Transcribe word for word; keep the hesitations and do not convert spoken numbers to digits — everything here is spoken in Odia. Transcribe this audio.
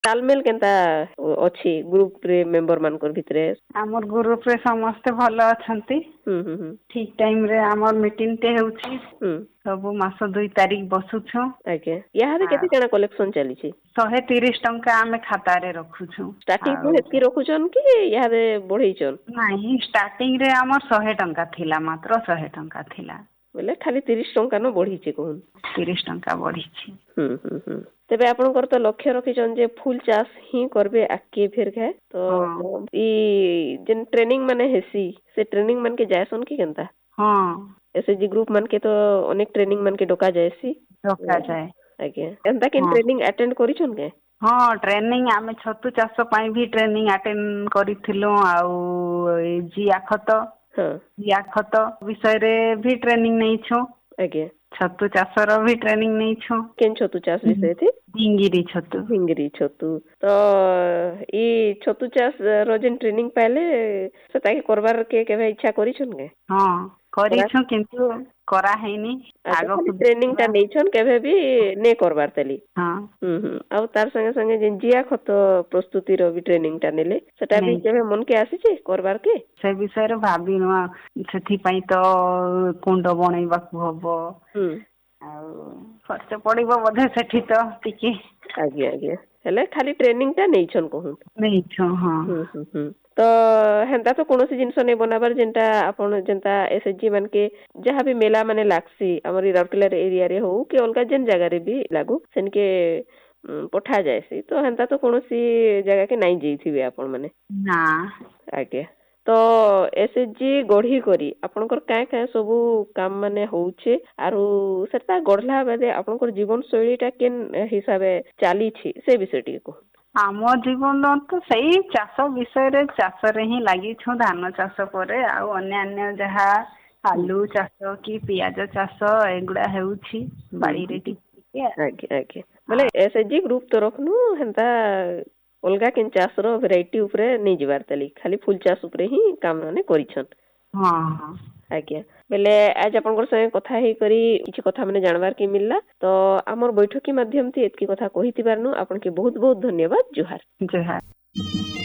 तालमेल केनता अछि ग्रुप रे मेंबर मानकर भितरे? हमर ग्रुप रे समस्त भलो अछंती। हम्म हम्म ठीक टाइम रे हमर मीटिंग टे होउछि। हम्म सब मास दुई तारीख बसुछु। आके याहा केते जणा कलेक्शन चली छी? शहे तीरिश टंका आमे खाता रे रखुछु। स्टार्टिंग ରୁ ଆଉ ହେतकी रखुछन कि यादे बढ़ेइछन? नाही स्टार्टिंग रे हमर शहे टंका थिला मात्र शहे टंका थिला। बोले खाली तीरिश टंका न बढ़ीचे कहून? तीरिश टंका बढ़ीଛି। ହୁଁ ହୁଁ ହୁଁ ତେବେ ଆପଣଙ୍କର ତ ଲକ୍ଷ୍ୟ ରଖିଛନ୍ ଯେ ଫୁଲ ଚାଷ ହିଁ କରିବେ ଆଗକେ ଫେର ଘାଏ ତ ହଁ ଇ ଯେନ୍ ଟ୍ରେନିଂ ମାନେ ହେସି ସେ ଟ୍ରେନିଂ ମାନ କେ ଯାଏସନ୍ କି କେନ୍ତା? ହଁ ଏସଏଚଜି ଗ୍ରୁପ ମାନ କେ ତ ଅନେକ ଟ୍ରେନିଂ ମାନ କେ ଡକା ଯାଏସି। ଡକାଯାଏ। ଆଜ୍ଞା ଏନ୍ତା କେନ୍ ହଁ ଟ୍ରେନିଂ ଆଟେଣ୍ଡ କରିଛନ୍ କେଁ? ହଁ ଟ୍ରେନିଂ ଆମେ ଛତୁ ଚାଷ ପାଇଁ ବି ଟ୍ରେନିଂ ଆଟେଣ୍ଡ କରିଥିଲୁ ଆଉ ଏ ଜିଆ ଖତ ହଁ ଜିଆ ଖତ ବିଷୟରେ ବି ଟ୍ରେନିଂ ନେଇଛୁ। ଆଜ୍ଞା ଛତୁ ଚାଷ ର ବି ଟ୍ରେନିଂ ନେଇଛୁ। କେନ୍ ଛତୁ ଚାଷ ବିଷୟଥି? ଝିଙ୍ଗିରି ଛତୁ। ଝିଙ୍ଗିରି ଛତୁ ତ ଇ ଛତୁ ଚାଷ ର ଯେନ୍ ଟ୍ରେନିଂ ପାଇଲେ ସେ ତାକେ କରବାର କେ କେବେ ଇଚ୍ଛା କରିଛନ୍ କେଁ? ହଁ କରା କରିଛୁ କିନ୍ତୁ କରାହେଇନି ଆଚ୍ଛା ଖାଲି ଆଗକୁ ଟ୍ରେନିଂ ଟା ଦେଖିବା। ନେଇଛନ୍ କେଭେ ବି ନେଇ କରବାର୍ ତାଲି? ହଁ ହୁଁ ହୁଁ ଆଉ ତାର ସାଙ୍ଗେ ସାଙ୍ଗେ ଯେନ୍ ଜିଆ ଖତ ପ୍ରସ୍ତୁତିର ବି ଟ୍ରେନିଂ ଟା ନେଲେ ସେଟା ବି ନେଇଛୁ କେବେ ମନକେ ଆସିଛି କରବାର୍ କେ? ସେ ବିଷୟରେ ଭାବିନୁ ଆ ସେଥିପାଇଁ ତ କୁଣ୍ଡ ବଣେଇବାକୁ ହବ। ହୁଁ ଆଉ ଖର୍ଚ୍ଚ ପଡିବ ବୋଧେ ସେଠି ତ ଟିକେ। ଆଜ୍ଞା ଆଜ୍ଞା ହେଲେ ଖାଲି ଟ୍ରେନିଂ ଟା ନେଇଛନ୍ କହୁନ୍? ନେଇଛୁ ହଁ। ହୁଁ ହୁଁ ହୁଁ ତ ହେନ୍ତା ତ କୌଣସି ଜିନିଷ ନେଇ ବନାବାର ଯେନ୍ଟା ଆପଣ ଯେନ୍ତା ଏସଏଚଜି ମାନକେ ଯାହାବି ମେଲା ମାନେ ଲାଗସି ଆମର ଏଇ ରାଉରକେଲା ଏରିଆରେ ହଉ କି ଅଲଗା ଯେନ୍ ଜାଗାରେ ବି ଲାଗୁ ସେନକେ ଉଁ ପଠା ଯାଏସି ତ ହେନ୍ତା ତ କୌଣସି ଜାଗା ke ନାଇଁ ଯାଇଥିବେ ଆପଣ ମାନେ? ନା ଆଜ୍ଞା ତ ଏସଏଚଜି ଗଢି କରି ଆପଣଙ୍କର କାଁ କାଁ ସବୁ କାମ ମାନେ ହଉଛେ ଆରୁ ସେଟା ଗଢିଲା ବାଦେ ଆପଣଙ୍କର ଜୀବନ ଶୈଳୀ ଟା କେନ୍ ହିସାବେ ଚାଲିଛି ସେ ବିଷୟ ଟିକେ କହୁ? ଆମ ଜୀବନ ତ ସେଇ ଚାଷ ବିଷୟରେ ଚାଷରେ ହିଁ ଲାଗିଛୁ ଧାନ ଚାଷ ପରେ ଆଉ ଅନ୍ୟାନ୍ୟ ଯାହା ହୁଁ ଆଲୁ ଚାଷ କି ପିଆଜ ଚାଷ ଏଗୁଡା ହେଉଛି ହୁଁ ହୁଁ ବାଡିରେ ହୁଁ ଟିକେ ଟିକେ ଆଜ୍ଞା ଆଜ୍ଞା ବୋଲେ ଏସଏଚଜି ଗ୍ରୁପ ତରଫରୁ ହେନ୍ତା ଅଲଗା କେନ୍ ଚାଷ ର ଭେରାଇଟି ଉପରେ ନେଇଯିବାର ତାଲି ଖାଲି ଫୁଲ ଚାଷ ଉପରେ ହିଁ କାମ ମାନେ କରିଛନ୍। ହଁ ହଁ ଆଜ୍ଞା ବେଲେ ଆଜ ଆପଣଙ୍କର ସାଙ୍ଗେ କଥା ହେଇକରି କିଛି କଥା ମାନେ ଜାଣବାର କେ ମିଲଲା ତ ଆମର ବୈଠକି ମାଧ୍ୟମ ଏତକି କଥା କହିଥିବାରୁ ଆପଣଙ୍କ ବହୁତ ବହୁତ ଧନ୍ୟବାଦ ଜୁହାର। ଜୁହାର।